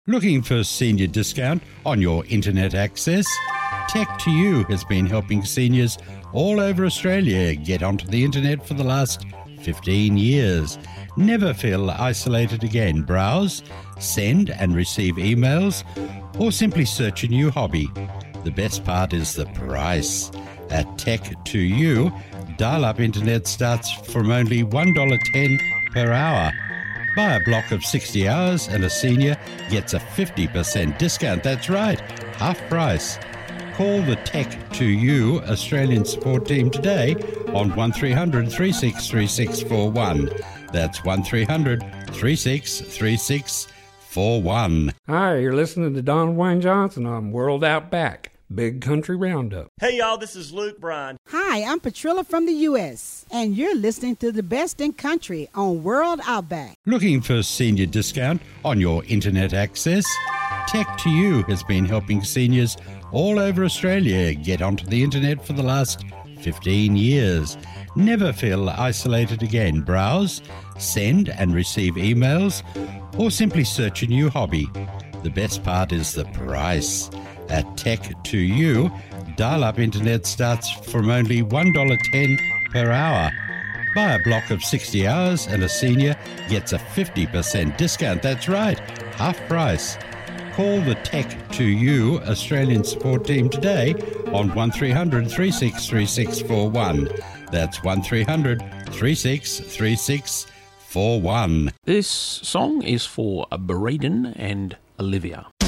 Looking for senior discount on your internet access? Tech2U has been helping seniors all over Australia get onto the internet for the last 15 years. Never feel isolated again. Browse, send and receive emails, or simply search a new hobby. The best part is the price. At Tech2U, dial-up internet starts from only $1.10 per hour. Buy a block of 60 hours and a senior gets a 50% discount. That's right, half price. Call the Tech2U Australian support team today on 1300 363641. That's 1300 363641. Hi, you're listening to Don Wayne Johnson on World Outback, Big Country Roundup. Hey, y'all, this is Luke Bryan. Hi, I'm Patrilla from the U.S., and you're listening to the best in country on World Outback. Looking for senior discount on your internet access? Tech2U has been helping seniors all over Australia get onto the internet for the last 15 years. Never feel isolated again. Browse, send and receive emails, or simply search a new hobby. The best part is the price. At Tech2U, dial-up internet starts from only $1.10 per hour. Buy a block of 60 hours and a senior gets a 50% discount. That's right, half price. Call the Tech2U Australian support team today on 1300 363641. That's 1300 363641. This song is for Braden and Olivia.